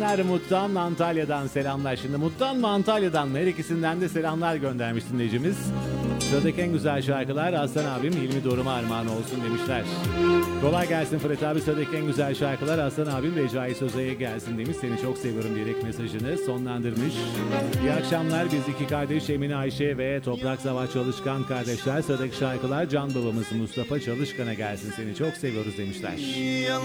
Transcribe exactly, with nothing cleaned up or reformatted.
selamlar Mut'tan Antalya'dan selamlar. Şimdi Mut'tan mı Antalya'dan mı her ikisinden de selamlar göndermiş dinleyicimiz. Sıradaki en güzel şarkılar Aslan abim Hilmi Dorum'a armağan olsun demişler. Kolay gelsin Fırat abi, sıradaki en güzel şarkılar Aslan abim Recai Sözey'e gelsin demiş. Seni çok seviyorum diyerek mesajını sonlandırmış. İyi akşamlar, biz iki kardeş Emine Ayşe ve Toprak Savaş Çalışkan kardeşler. Sıradaki şarkılar Can babamız Mustafa Çalışkan'a gelsin, seni çok seviyoruz demişler.